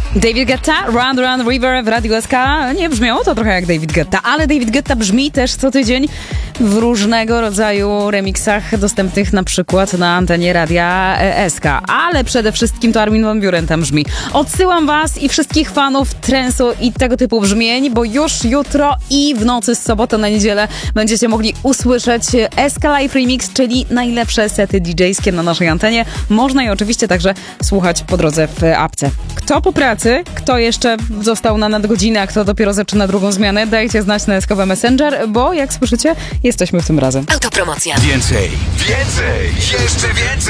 David Guetta, Run Run River w Radiu SK. Nie brzmiało to trochę jak David Guetta, ale David Guetta brzmi też co tydzień w różnego rodzaju remixach dostępnych na przykład na antenie Radia SK. Ale przede wszystkim to Armin van Buuren tam brzmi. Odsyłam was i wszystkich fanów transu i tego typu brzmień, bo już jutro i w nocy z soboty na niedzielę będziecie mogli usłyszeć SK Live Remix, czyli najlepsze sety DJ-skie na naszej antenie. Można je oczywiście także słuchać po drodze w apce. Kto po pracy, kto jeszcze został na nadgodzinę, a kto dopiero zaczyna drugą zmianę, dajcie znać na SKW Messenger, bo jak słyszycie, jesteśmy w tym razem. Autopromocja. Więcej, jeszcze więcej!